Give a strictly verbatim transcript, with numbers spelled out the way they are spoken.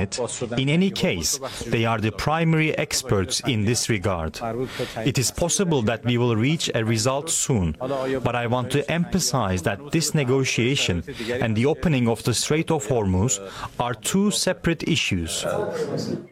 it. In any case, they are the primary experts in this regard. It is possible that we will reach a result soon, but I want to emphasize that this negotiation and the opening of the Strait of Hormuz are two separate issues.